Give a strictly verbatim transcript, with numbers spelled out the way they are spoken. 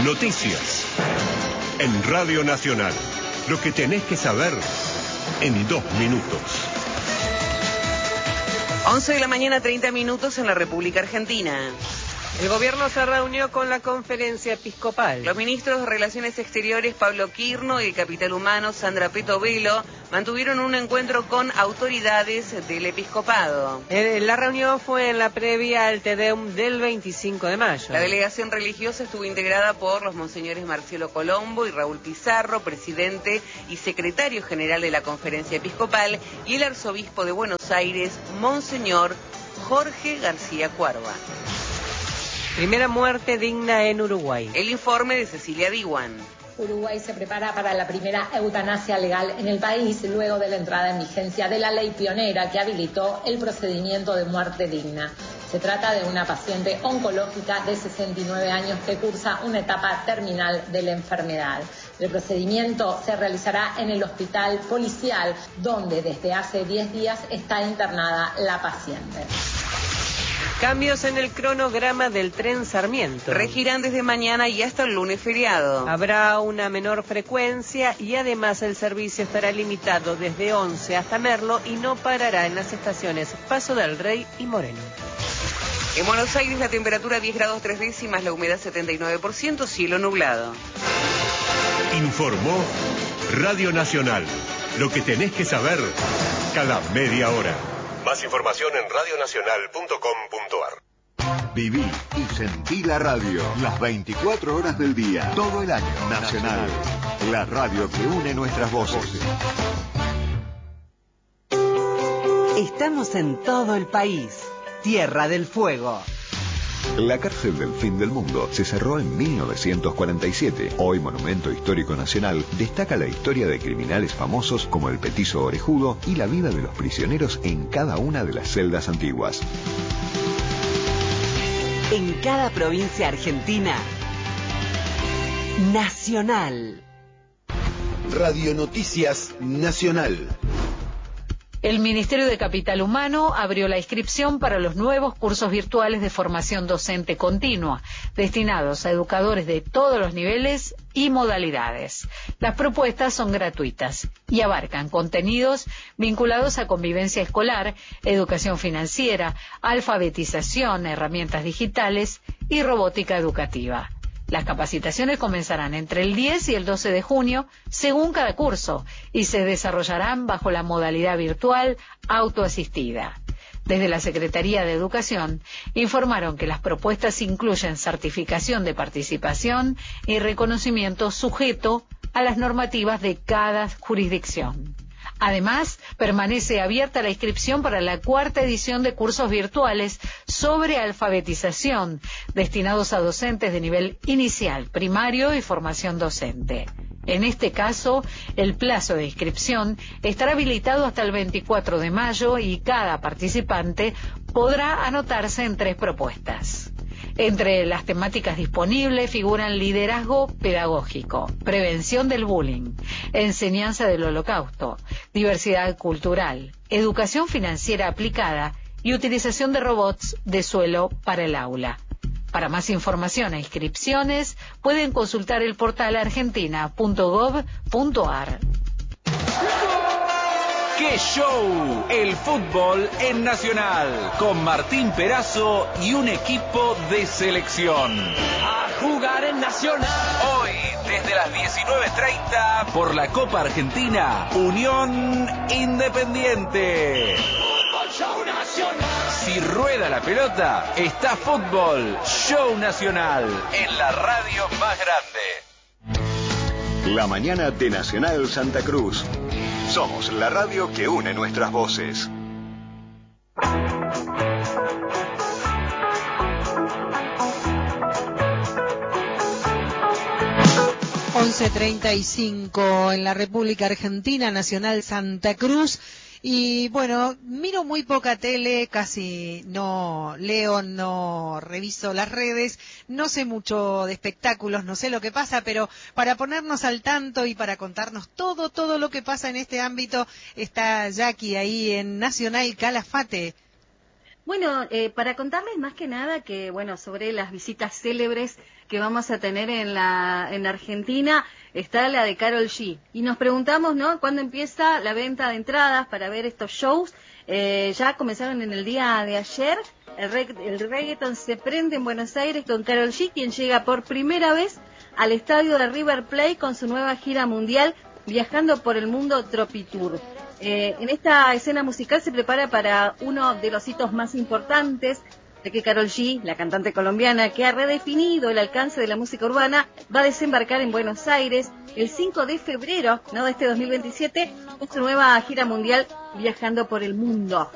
Noticias. En Radio Nacional. Lo que tenés que saber en dos minutos. once de la mañana, treinta minutos en la República Argentina. El gobierno se reunió con la conferencia episcopal. Los ministros de Relaciones Exteriores Pablo Quirno y el capital humano Sandra Petovelo mantuvieron un encuentro con autoridades del episcopado. El, la reunión fue en la previa al Te Deum del veinticinco de mayo. La delegación religiosa estuvo integrada por los monseñores Marcelo Colombo y Raúl Pizarro, presidente y secretario general de la conferencia episcopal, y el arzobispo de Buenos Aires, monseñor Jorge García Cuarva. Primera muerte digna en Uruguay. El informe de Cecilia Diwan. Uruguay se prepara para la primera eutanasia legal en el país luego de la entrada en vigencia de la ley pionera que habilitó el procedimiento de muerte digna. Se trata de una paciente oncológica de sesenta y nueve años que cursa una etapa terminal de la enfermedad. El procedimiento se realizará en el hospital policial, donde desde hace diez días está internada la paciente. Cambios en el cronograma del tren Sarmiento. Regirán desde mañana y hasta el lunes feriado. Habrá una menor frecuencia y además el servicio estará limitado desde once hasta Merlo y no parará en las estaciones Paso del Rey y Moreno. En Buenos Aires la temperatura diez grados tres décimas, la humedad setenta y nueve por ciento, cielo nublado. Informó Radio Nacional. Lo que tenés que saber cada media hora. Más información en radio nacional punto com punto ar. Viví y sentí la radio las veinticuatro horas del día, todo el año. Nacional, la radio que une nuestras voces. Estamos en todo el país. Tierra del Fuego. La cárcel del fin del mundo se cerró en mil novecientos cuarenta y siete. Hoy Monumento Histórico Nacional destaca la historia de criminales famosos como el Petizo Orejudo y la vida de los prisioneros en cada una de las celdas antiguas. En cada provincia argentina, Nacional. Radio Noticias Nacional. El Ministerio de Capital Humano abrió la inscripción para los nuevos cursos virtuales de formación docente continua, destinados a educadores de todos los niveles y modalidades. Las propuestas son gratuitas y abarcan contenidos vinculados a convivencia escolar, educación financiera, alfabetización, herramientas digitales y robótica educativa. Las capacitaciones comenzarán entre el diez y el doce de junio, según cada curso, y se desarrollarán bajo la modalidad virtual autoasistida. Desde la Secretaría de Educación informaron que las propuestas incluyen certificación de participación y reconocimiento sujeto a las normativas de cada jurisdicción. Además, permanece abierta la inscripción para la cuarta edición de cursos virtuales sobre alfabetización, destinados a docentes de nivel inicial, primario y formación docente. En este caso, el plazo de inscripción estará habilitado hasta el veinticuatro de mayo y cada participante podrá anotarse en tres propuestas. Entre las temáticas disponibles figuran liderazgo pedagógico, prevención del bullying, enseñanza del holocausto, diversidad cultural, educación financiera aplicada y utilización de robots de suelo para el aula. Para más información e inscripciones pueden consultar el portal argentina punto gov punto ar. ¡Qué show! El fútbol en Nacional, con Martín Perazo y un equipo de selección. A jugar en Nacional. Hoy, desde las diecinueve treinta, por la Copa Argentina, Unión Independiente. Fútbol Show Nacional. Si rueda la pelota, está Fútbol Show Nacional, en la radio más grande. La mañana de Nacional Santa Cruz. Somos la radio que une nuestras voces. once treinta y cinco en la República Argentina, Nacional Santa Cruz. Y bueno, miro muy poca tele, casi no leo, no reviso las redes, no sé mucho de espectáculos, no sé lo que pasa, pero para ponernos al tanto y para contarnos todo, todo lo que pasa en este ámbito, está Jackie ahí en Nacional Calafate. Bueno, eh, para contarles más que nada que, bueno, sobre las visitas célebres que vamos a tener en la en Argentina, está la de Karol G. Y nos preguntamos, ¿no?, ¿cuándo empieza la venta de entradas para ver estos shows? Eh, ya comenzaron en el día de ayer. El, reg el reggaeton se prende en Buenos Aires con Karol G, quien llega por primera vez al estadio de River Plate con su nueva gira mundial, viajando por el mundo Tropitour. Eh, en esta escena musical se prepara para uno de los hitos más importantes, de que Karol G, la cantante colombiana que ha redefinido el alcance de la música urbana, va a desembarcar en Buenos Aires el cinco de febrero, ¿no?, de este dos mil veintisiete, con su nueva gira mundial, viajando por el mundo.